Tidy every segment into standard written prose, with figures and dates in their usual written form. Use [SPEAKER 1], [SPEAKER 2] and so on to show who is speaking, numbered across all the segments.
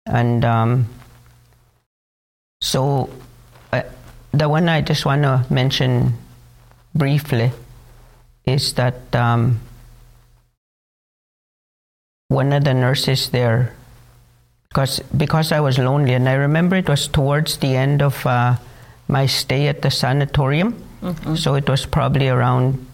[SPEAKER 1] And so the one I just want to mention briefly is that one of the nurses there, because I was lonely, and I remember it was towards the end of my stay at the sanatorium. Mm-hmm. So it was probably around,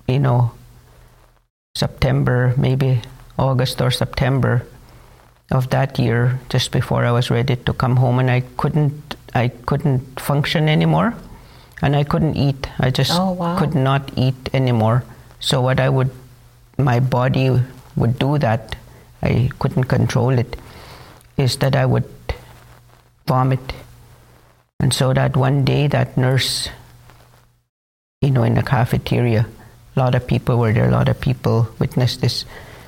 [SPEAKER 1] September, maybe August or September of that year, just before I was ready to come home, and I couldn't function anymore, and I couldn't eat. I just could not eat anymore. So my body would do that, I couldn't control it, is that I would vomit. And so that one day, that nurse, in the cafeteria, a lot of people were there, a lot of people witnessed this,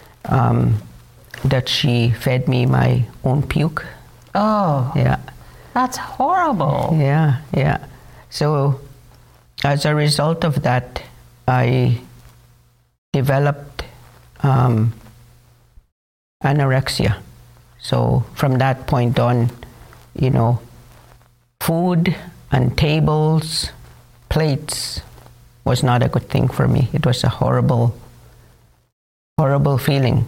[SPEAKER 1] that she fed me my own puke.
[SPEAKER 2] Oh.
[SPEAKER 1] Yeah.
[SPEAKER 2] That's horrible.
[SPEAKER 1] Yeah. So as a result of that, I developed anorexia. So from that point on, food and tables, plates was not a good thing for me. It was a horrible, horrible feeling,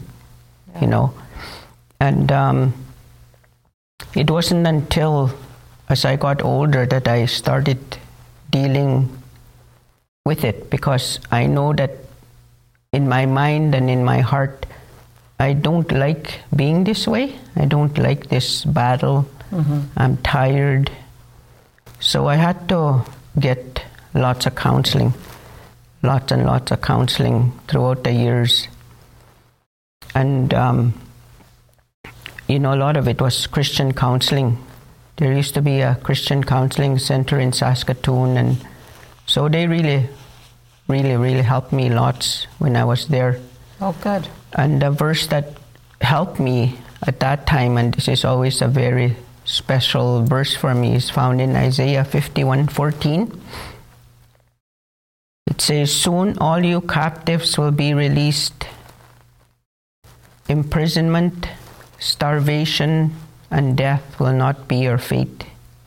[SPEAKER 1] And it wasn't until as I got older that I started dealing with it, because I know that in my mind and in my heart, I don't like being this way. I don't like this battle. Mm-hmm. I'm tired. So I had to get lots of counseling, lots and lots of counseling throughout the years. And, a lot of it was Christian counseling. There used to be a Christian counseling center in Saskatoon, and so they really, really, really helped me lots when I was there.
[SPEAKER 2] Oh, good.
[SPEAKER 1] And the verse that helped me at that time, and this is always a very special verse for me, is found in Isaiah 51:14. It says, "Soon all you captives will be released. Imprisonment, starvation, and death will not be your fate."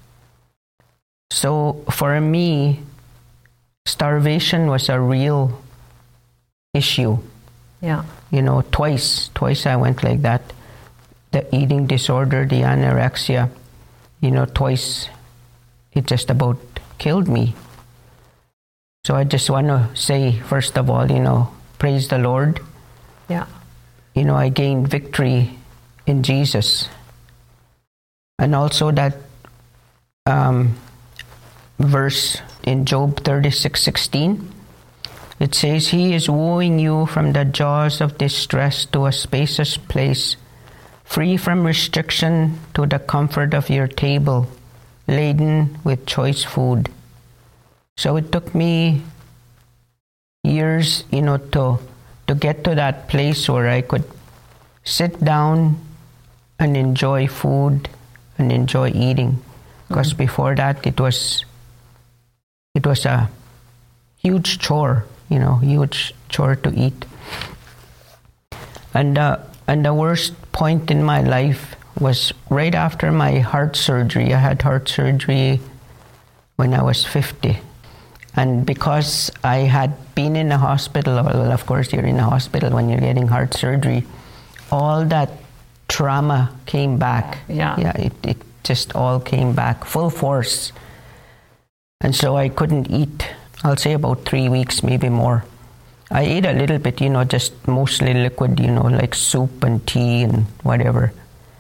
[SPEAKER 1] So for me, starvation was a real issue.
[SPEAKER 2] Yeah.
[SPEAKER 1] Twice I went like that. The eating disorder, the anorexia, twice it just about killed me. So I just want to say, first of all, praise the Lord.
[SPEAKER 2] Yeah.
[SPEAKER 1] I gained victory in Jesus. And also that verse in Job 36:16, it says, "He is wooing you from the jaws of distress to a spacious place, free from restriction to the comfort of your table, laden with choice food." So it took me years, to get to that place where I could sit down and enjoy food and enjoy eating. Because before that, it was a huge chore, huge chore to eat. And the worst point in my life was right after my heart surgery. I had heart surgery when I was 50. And because I had been in a hospital, well, of course you're in a hospital when you're getting heart surgery, all that trauma came back.
[SPEAKER 2] Yeah,
[SPEAKER 1] it just all came back full force. And so I couldn't eat, I'll say about 3 weeks, maybe more. I ate a little bit, just mostly liquid, like soup and tea and whatever.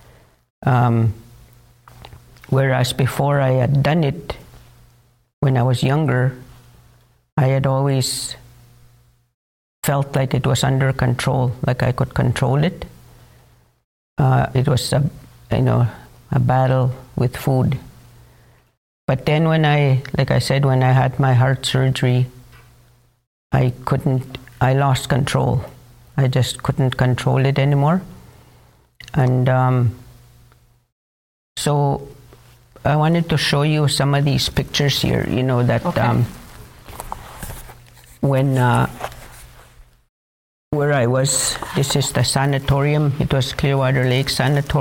[SPEAKER 1] Whereas before I had done it, when I was younger, I had always felt like it was under control, like I could control it. It was a battle with food. But then when I had my heart surgery, I lost control. I just couldn't control it anymore. And so I wanted to show you some of these pictures here, that
[SPEAKER 2] okay.
[SPEAKER 1] When where I was, this is the sanatorium. It was Clearwater Lake Sanatorium.